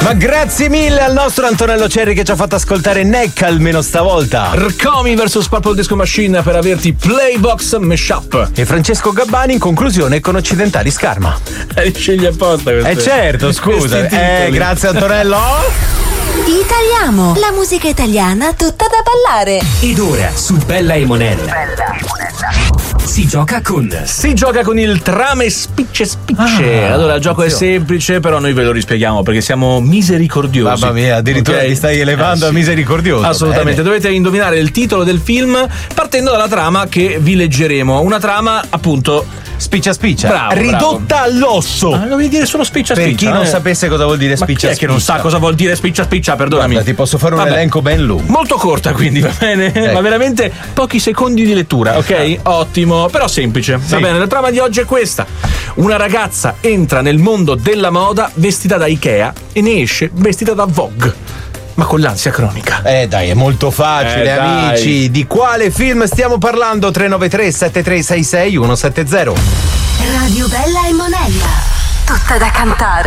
Ma grazie mille al nostro Antonello Cerri che ci ha fatto ascoltare Neck almeno stavolta. Rcomi vs Purple Disco Machine per averti Playbox Mashup. E Francesco Gabbani in conclusione con Occidentali Scarma. Scegli apposta questo. Certo, scusa. Grazie Antonello. Italiamo, la musica italiana tutta da ballare. Ed ora su Bella e Monella si gioca con il trame spicce. Allora il gioco è semplice, però noi ve lo rispieghiamo perché siamo misericordiosi. Mamma mia, addirittura ti stai elevando a misericordioso. Assolutamente. Bene. Dovete indovinare il titolo del film partendo dalla trama che vi leggeremo. Una trama appunto spiccia. Bravo, ridotta all'osso. Devi dire solo spiccia. Per chi non sapesse cosa vuol dire spiccia. Ma chi è che non sa cosa vuol dire spiccia? Perdonami. Guarda, ti posso fare un elenco ben lungo. Molto corta quindi, va bene? Ma veramente pochi secondi di lettura, ok? Ottimo, però semplice. Sì. Va bene, la trama di oggi è questa. Una ragazza entra nel mondo della moda vestita da Ikea e ne esce vestita da Vogue, ma con l'ansia cronica. Dai, è molto facile, amici. Dai. Di quale film stiamo parlando? 393 7366 170. Radio Bella e Monella, tutta da cantare.